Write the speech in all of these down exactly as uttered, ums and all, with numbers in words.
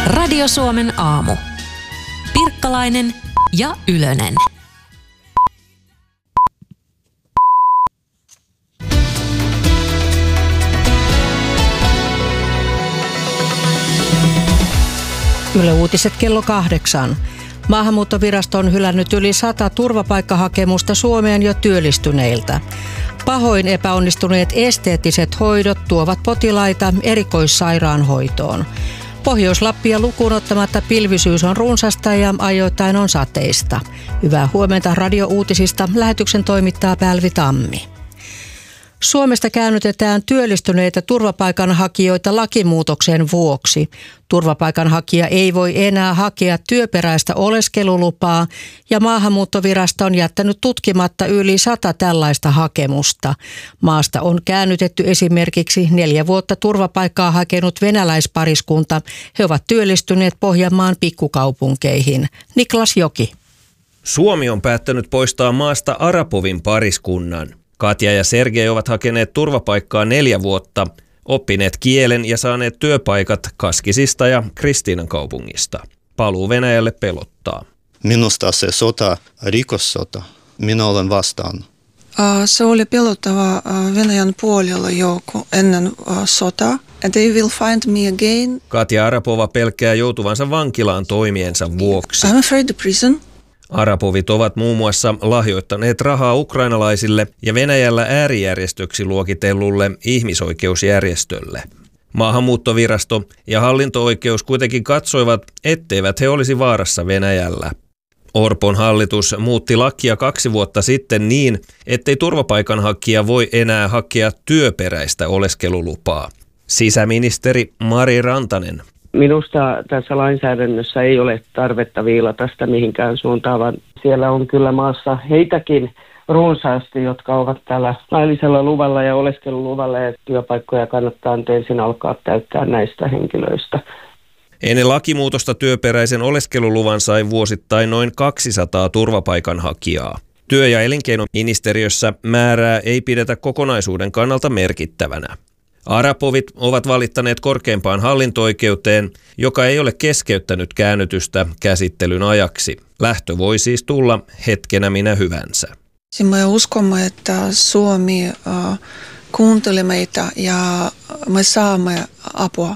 Radio Suomen aamu. Pirkkalainen ja Ylönen. Yle Uutiset kello kahdeksan. Maahanmuuttovirasto on hylännyt yli sata turvapaikkahakemusta Suomeen jo työllistyneiltä. Pahoin epäonnistuneet esteettiset hoidot tuovat potilaita erikoissairaanhoitoon. Pohjois-Lappia lukuun ottamatta pilvisyys on runsasta ja ajoittain on sateista. Hyvää huomenta Radio-uutisista. Lähetyksen toimittaa Päälvi Tammi. Suomesta käännytetään työllistyneitä turvapaikanhakijoita lakimuutoksen vuoksi. Turvapaikanhakija ei voi enää hakea työperäistä oleskelulupaa ja Maahanmuuttovirasto on jättänyt tutkimatta yli sata tällaista hakemusta. Maasta on käännytetty esimerkiksi neljä vuotta turvapaikkaa hakenut venäläispariskunta. He ovat työllistyneet Pohjanmaan pikkukaupunkeihin. Niklas Joki. Suomi on päättänyt poistaa maasta Arapovin pariskunnan. Katja ja Sergei ovat hakeneet turvapaikkaa neljä vuotta, oppineet kielen ja saaneet työpaikat Kaskisista ja Kristiinan kaupungista. Paluu Venäjälle pelottaa. Minusta se sota, rikossota, minä olen vastaan. Se oli pelottava Venäjän puolella jo ennen sotaa. And they will find me again. Katja Arapova pelkää joutuvansa vankilaan toimiensa vuoksi. I'm afraid of prison. Arapovit ovat muun muassa lahjoittaneet rahaa ukrainalaisille ja Venäjällä äärijärjestöksi luokitellulle ihmisoikeusjärjestölle. Maahanmuuttovirasto ja hallinto-oikeus kuitenkin katsoivat, etteivät he olisi vaarassa Venäjällä. Orpon hallitus muutti lakia kaksi vuotta sitten niin, ettei turvapaikanhakija voi enää hakea työperäistä oleskelulupaa. Sisäministeri Mari Rantanen. Minusta tässä lainsäädännössä ei ole tarvetta viilata sitä mihinkään suuntaan, vaan siellä on kyllä maassa heitäkin runsaasti, jotka ovat tällä laillisella luvalla ja oleskeluluvalla ja työpaikkoja kannattaa nyt ensin alkaa täyttää näistä henkilöistä. Ennen lakimuutosta työperäisen oleskeluluvan sai vuosittain noin kaksisataa turvapaikanhakijaa. Työ- ja elinkeinoministeriössä määrää ei pidetä kokonaisuuden kannalta merkittävänä. Arapovit ovat valittaneet korkeimpaan hallinto-oikeuteen, joka ei ole keskeyttänyt käännytystä käsittelyn ajaksi. Lähtö voi siis tulla hetkenä minä hyvänsä. Me uskomme, että Suomi uh, kuuntelee meitä ja me saamme apua.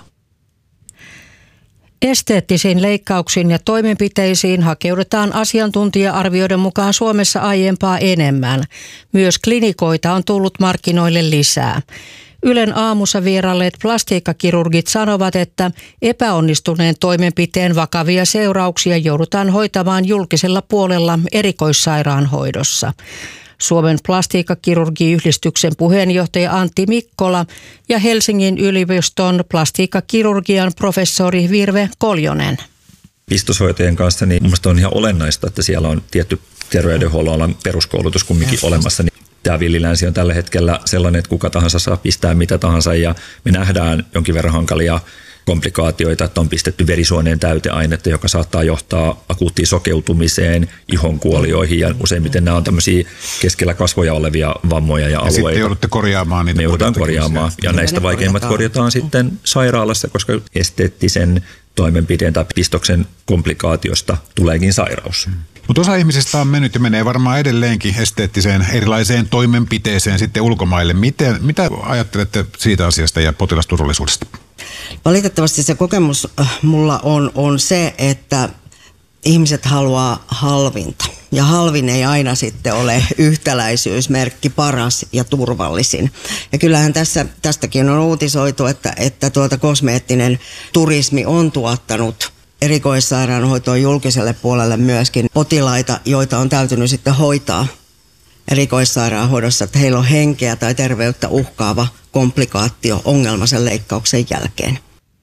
Esteettisiin leikkauksiin ja toimenpiteisiin hakeudutaan asiantuntija-arvioiden mukaan Suomessa aiempaa enemmän. Myös klinikoita on tullut markkinoille lisää. Ylen aamussa vierailleet plastiikkakirurgit sanovat, että epäonnistuneen toimenpiteen vakavia seurauksia joudutaan hoitamaan julkisella puolella erikoissairaanhoidossa. Suomen plastiikkakirurgiyhdistyksen puheenjohtaja Antti Mikkola ja Helsingin yliopiston plastiikkakirurgian professori Virve Koljonen. Pistoshoitajien kanssa niin mielestäni on ihan olennaista, että siellä on tietty terveydenhuollon alan peruskoulutus kumminkin olemassa. Tämä villilänsi on tällä hetkellä sellainen, että kuka tahansa saa pistää mitä tahansa ja me nähdään jonkin verran hankalia komplikaatioita, että on pistetty verisuoneen täyteainetta, joka saattaa johtaa akuuttiin sokeutumiseen, ihonkuolioihin ja useimmiten nämä on tämmöisiä keskellä kasvoja olevia vammoja ja, ja alueita. Ja sitten joudutte korjaamaan niitä. Me joudutaan korjaamaan ja näistä vaikeimmat korjataan sitten sairaalassa, koska esteettisen toimenpiteen tai pistoksen komplikaatiosta tuleekin sairaus. Hmm. Mutta osa ihmisistä on mennyt ja menee varmaan edelleenkin esteettiseen erilaiseen toimenpiteeseen sitten ulkomaille. Miten, mitä ajattelette siitä asiasta ja potilasturvallisuudesta? Valitettavasti se kokemus mulla on, on se, että ihmiset haluaa halvinta. Ja halvin ei aina sitten ole yhtäläisyysmerkki paras ja turvallisin. Ja kyllähän tässä, tästäkin on uutisoitu, että, että tuota kosmeettinen turismi on tuottanut erikoissairaanhoitoon julkiselle puolelle myöskin potilaita, joita on täytynyt sitten hoitaa erikoissairaanhoidossa, että heillä on henkeä tai terveyttä uhkaava komplikaatio ongelma sen leikkauksen jälkeen.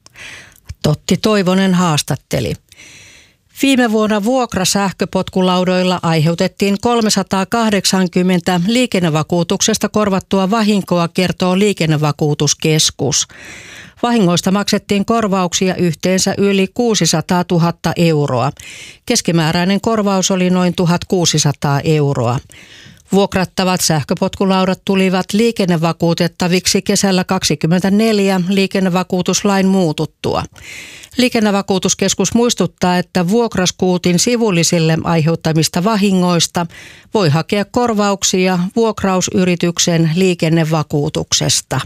Totti Toivonen haastatteli. Viime vuonna vuokrasähköpotkulaudoilla aiheutettiin kolmesataakahdeksankymmentä liikennevakuutuksesta korvattua vahinkoa, kertoo Liikennevakuutuskeskus. Vahingoista maksettiin korvauksia yhteensä yli kuusisataatuhatta euroa. Keskimääräinen korvaus oli noin tuhatkuusisataa euroa. Vuokrattavat sähköpotkulaudat tulivat liikennevakuutettaviksi kesällä kaksikymmentäneljä liikennevakuutuslain muututtua. Liikennevakuutuskeskus muistuttaa, että vuokraskuutin sivullisille aiheuttamista vahingoista voi hakea korvauksia vuokrausyrityksen liikennevakuutuksesta.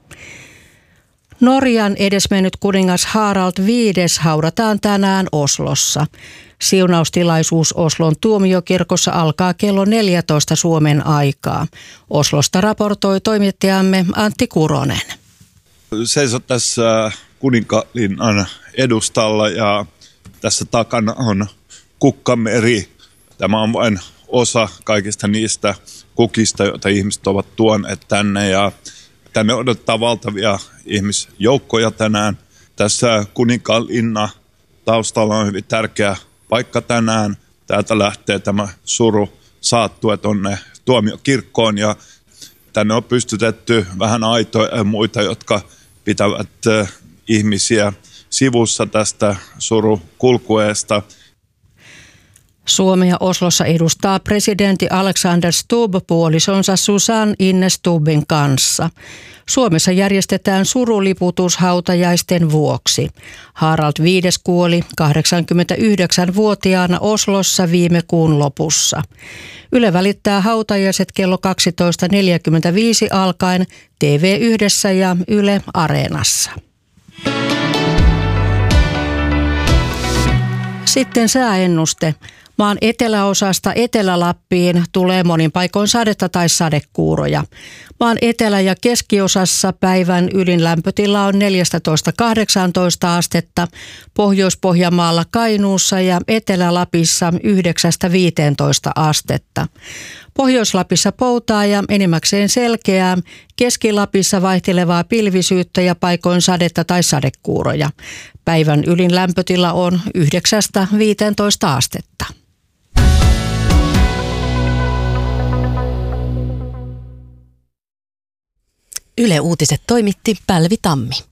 Norjan edesmennyt kuningas Harald viides haudataan tänään Oslossa. Siunaustilaisuus Oslon tuomiokirkossa alkaa kello neljätoista Suomen aikaa. Oslosta raportoi toimittajamme Antti Kuronen. Seisot tässä kuninkalinnan edustalla ja tässä takana on Kukkameri. Tämä on vain osa kaikista niistä kukista, joita ihmiset ovat tuoneet tänne ja tänne odottaa valtavia ihmisjoukkoja tänään. Tässä kuninkalinna taustalla on hyvin tärkeä paikka tänään. Täältä lähtee tämä suru saattue tuonne tuomiokirkkoon ja tänne on pystytetty vähän aitoja ja muita, jotka pitävät ihmisiä sivussa tästä surukulkueesta. Suomea Oslossa edustaa presidentti Alexander Stubb puolisonsa Susanne Ine Stubbin kanssa. Suomessa järjestetään suruliputus hautajaisten vuoksi. Harald viides kuoli kahdeksankymmentäyhdeksänvuotiaana Oslossa viime kuun lopussa. Yle välittää hautajaiset kello kaksitoista neljäkymmentäviisi alkaen T V yhdessä ja Yle Areenassa. Sitten sääennuste. Maan eteläosasta Etelä-Lappiin tulee monin paikoin sadetta tai sadekuuroja. Maan etelä- ja keskiosassa päivän ylin lämpötila on neljätoista kahdeksantoista astetta, Pohjois-Pohjanmaalla, Kainuussa ja Etelä-Lapissa yhdeksästä viiteentoista astetta. Pohjois-Lapissa poutaa ja enimmäkseen selkeää, Keski-Lapissa vaihtelevaa pilvisyyttä ja paikoin sadetta tai sadekuuroja. Päivän ylin lämpötila on yhdeksästä viiteentoista astetta. Yle Uutiset toimitti Pälvi Tammi.